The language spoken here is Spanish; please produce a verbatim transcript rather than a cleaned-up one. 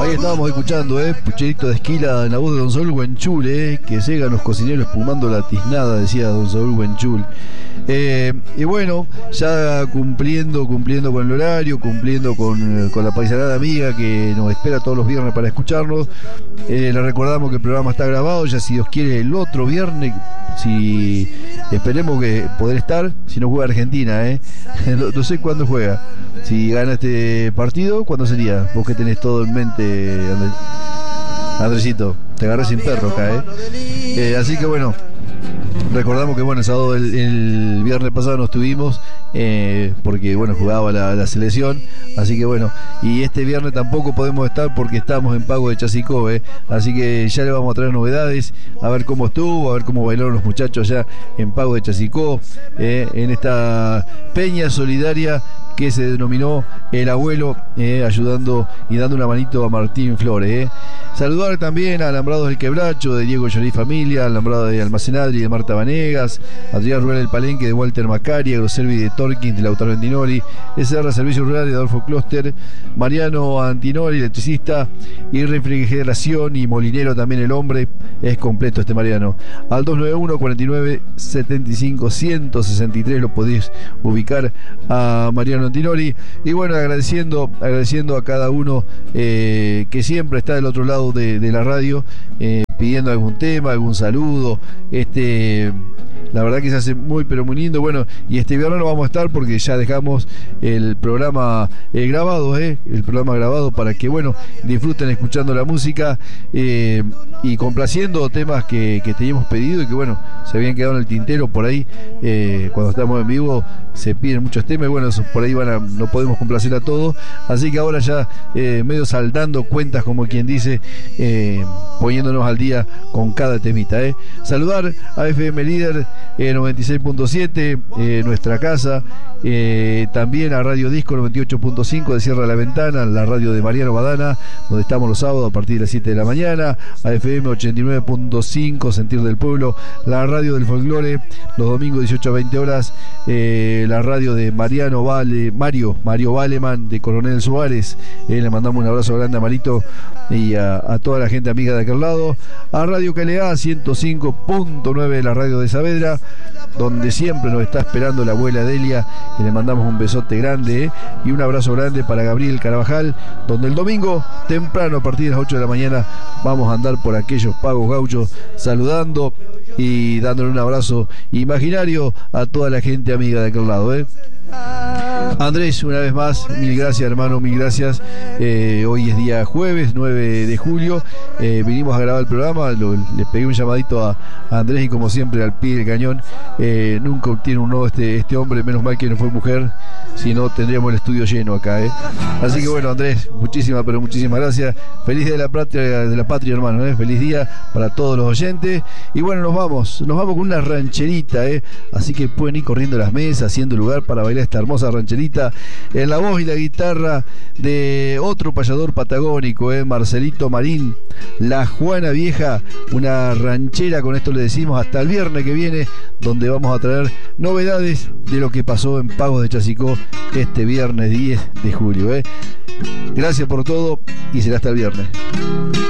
Ahí estábamos escuchando, eh, Pucherito de Esquila en la voz de Don Saúl Huenchul, eh, que segan los cocineros espumando la tiznada, decía Don Saúl Huenchul. Eh, y bueno, ya cumpliendo, cumpliendo con el horario, cumpliendo con, con la paisanada amiga que nos espera todos los viernes para escucharnos. Eh, le recordamos que el programa está grabado, ya si Dios quiere el otro viernes, si esperemos que poder estar, si no juega Argentina, eh. no, no sé cuándo juega. Si gana este partido, ¿cuándo sería? Vos que tenés todo en mente, Andrés. Andresito, te agarré sin perro acá, eh. eh así que bueno, recordamos que bueno, el sábado, el, el viernes pasado no estuvimos eh, porque bueno, jugaba la, la selección, así que bueno, y este viernes tampoco podemos estar porque estamos en Pago de Chasicó, eh, así que ya le vamos a traer novedades, a ver cómo estuvo, a ver cómo bailaron los muchachos allá en Pago de Chasicó, eh, en esta peña solidaria que se denominó El Abuelo, eh, ayudando y dando una manito a Martín Flores. Eh. Saludar también a Alambrados del Quebracho, de Diego Llorí Familia, Alambrado de Almacenadri, de Marta Vanegas, Adrián Rural del Palenque, de Walter Macari, Agroservi de Torquín, de Lautaro Antinori, S R Servicio Rural de Adolfo Closter, Mariano Antinori, electricista, y refrigeración y molinero también el hombre, es completo este Mariano. Al dos nueve uno, cuarenta y nueve, setenta y cinco, ciento sesenta y tres lo podéis ubicar a Mariano Antinori. Y bueno, agradeciendo, agradeciendo a cada uno eh, que siempre está del otro lado de, de la radio, eh, pidiendo algún tema, algún saludo. Este, la verdad que se hace muy pero muy lindo. Bueno, y este viernes no vamos a estar porque ya dejamos el programa eh, grabado, eh, el programa grabado para que bueno, disfruten escuchando la música eh, y complaciendo temas que, que teníamos pedido y que bueno, se habían quedado en el tintero por ahí. Eh, cuando estamos en vivo se piden muchos temas y bueno, por ahí van a, no podemos complacer a todos, así que ahora ya eh, medio saldando cuentas, como quien dice, eh, poniéndonos al día con cada temita. Eh. Saludar a F M Líder eh, noventa y seis punto siete, eh, nuestra casa, eh, también a Radio Disco noventa y ocho punto cinco de Sierra de la Ventana, la radio de Mariano Badana, donde estamos los sábados a partir de las siete de la mañana, a F M ochenta y nueve punto cinco Sentir del Pueblo, la radio del Folclore, los domingos dieciocho a veinte horas, eh, la radio de Mariano Vale, Mario, Mario Valeman de Coronel Suárez, eh, le mandamos un abrazo grande a Marito y a, a toda la gente amiga de aquel lado, a Radio K L A ciento cinco punto nueve, la radio de Saavedra, donde siempre nos está esperando la abuela Delia, y le mandamos un besote grande, eh, y un abrazo grande para Gabriel Carabajal, donde el domingo temprano a partir de las ocho de la mañana vamos a andar por aquellos pagos gauchos saludando y dándole un abrazo imaginario a toda la gente amiga de aquel lado, eh. Andrés, una vez más, mil gracias hermano, mil gracias. Eh, hoy es día jueves, nueve de julio, eh, vinimos a grabar el programa, lo, le pegué un llamadito a, a Andrés y como siempre al pie del cañón. Eh, nunca tiene un no este, este hombre, menos mal que no fue mujer, si no tendríamos el estudio lleno acá, eh. Así que bueno, Andrés, muchísimas, pero muchísimas gracias. Feliz día de la patria, de la patria hermano, eh. Feliz día para todos los oyentes. Y bueno, nos vamos, nos vamos con una rancherita, eh. Así que pueden ir corriendo las mesas, haciendo lugar para bailar esta hermosa rancherita, en la voz y la guitarra de otro payador patagónico, eh, Marcelito Marín, La Juana Vieja, una ranchera, con esto le decimos hasta el viernes que viene, donde vamos a traer novedades de lo que pasó en Pagos de Chasicó este viernes diez de julio. Eh. Gracias por todo y será hasta el viernes.